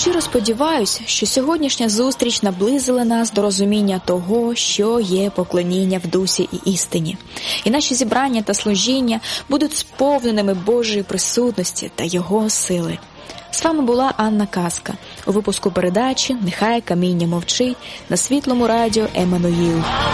щиро сподіваюся, що сьогоднішня зустріч наблизила нас до розуміння того, що є поклоніння в дусі і істині. І наші зібрання та служіння будуть сповненими Божої присутності та Його сили. З вами була Анна Казка у випуску передачі «Нехай каміння мовчить» на Світлому радіо Еммануїл.